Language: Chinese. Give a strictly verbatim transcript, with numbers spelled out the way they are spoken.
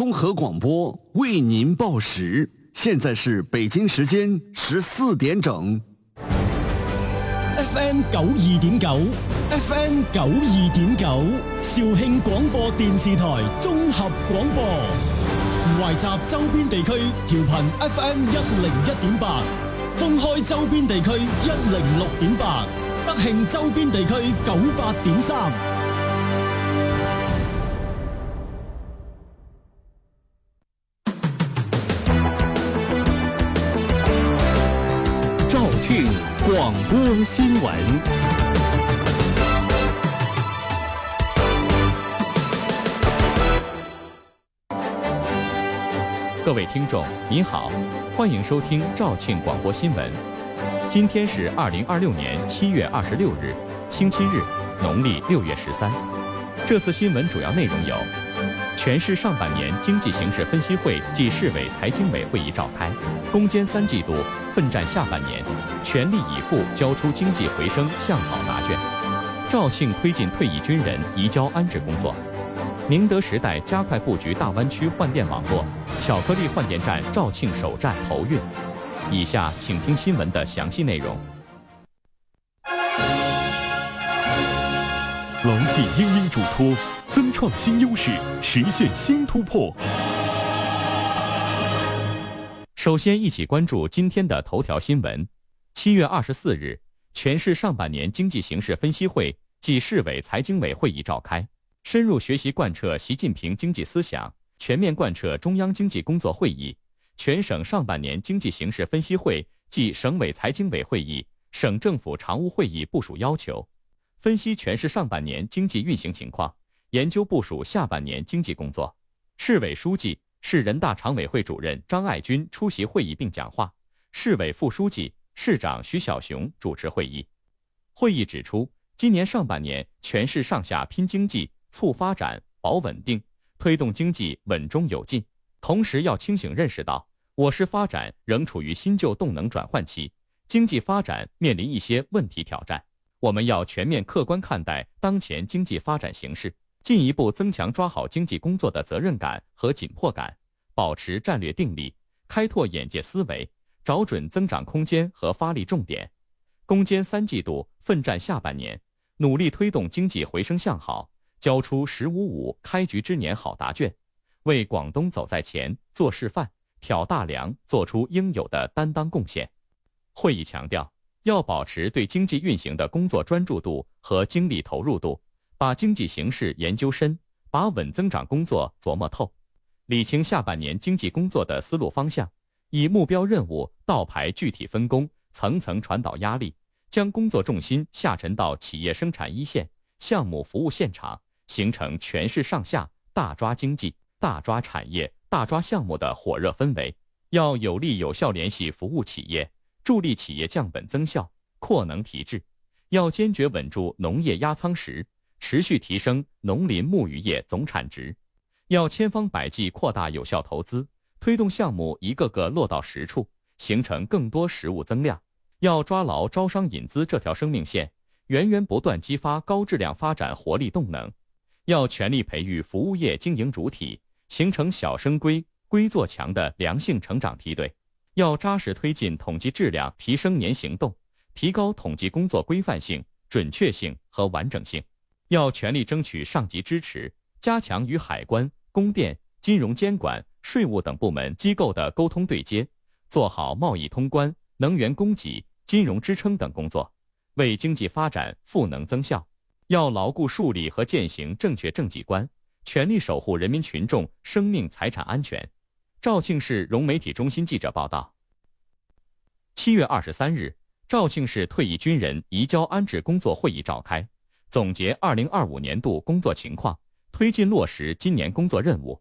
综合广播为您报时，现在是北京时间十四點整。 F M 九二點九 ，F M 九二點九，肇慶廣播電視台綜合廣播，懷集周邊地區調頻 F M 一零一點八，封開周邊地區一零六點八，德慶周邊地區九八點三。 肇庆广播新闻。 各位听众，您好，欢迎收听肇庆广播新闻。今天是二零二六年七月二十六日，星期日，农历六月十三。这次新闻主要内容有：全市上半年经济形势分析会暨市委财经委会议召开，攻坚三季度，奋战下半年，全力以赴交出经济回升向好答卷。肇庆推进退役军人移交安置工作。宁德时代加快布局大湾区换电网络，巧克力换电站肇庆首站投运。以下请听新闻的详细内容。 牢记英英嘱托，增创新优势，实现新突破。 首先，一起关注今天的头条新闻。七月二十四日，全市上半年经济形势分析会暨市委财经委会议召开，深入学习贯彻习近平经济思想，全面贯彻中央经济工作会议、全省上半年经济形势分析会暨省委财经委会议、省政府常务会议部署要求，分析全市上半年经济运行情况，研究部署下半年经济工作。市委书记、市人大常委会主任张爱军出席会议并讲话，市委副书记、市长徐小雄主持会议。会议指出，今年上半年全市上下拼经济、促发展、保稳定，推动经济稳中有进。同时要清醒认识到，我市发展仍处于新旧动能转换期，经济发展面临一些问题挑战。我们要全面客观看待当前经济发展形势，进一步增强抓好经济工作的责任感和紧迫感，保持战略定力，开拓眼界思维，找准增长空间和发力重点，攻坚三季度，奋战下半年，努力推动经济回升向好，交出“十五五”开局之年好答卷，为广东走在前、做示范、挑大梁做出应有的担当贡献。会议强调，要保持对经济运行的工作专注度和精力投入度，把经济形势研究深，把稳增长工作琢磨透，理清下半年经济工作的思路方向，以目标任务倒排具体分工，层层传导压力，将工作重心下沉到企业生产一线、项目服务现场，形成全市上下大抓经济、大抓产业、大抓项目的火热氛围。要有力有效联系服务企业，助力企业降本增效、扩能提质。要坚决稳住农业压舱石，持续提升农林牧渔业总产值。要千方百计扩大有效投资，推动项目一个个落到实处，形成更多实物增量。要抓牢招商引资这条生命线，源源不断激发高质量发展活力动能。要全力培育服务业经营主体，形成小生规、规做强的良性成长梯队。要扎实推进统计质量提升年行动，提高统计工作规范性、准确性和完整性。要全力争取上级支持，加强与海关、供电、金融监管、税务等部门机构的沟通对接，做好贸易通关、能源供给、金融支撑等工作，为经济发展赋能增效。要牢固树立和践行正确政绩观，全力守护人民群众生命财产安全。肇庆市融媒体中心记者报道，七月二十三日，肇庆市退役军人移交安置工作会议召开，总结二零二五年度工作情况，推进落实今年工作任务。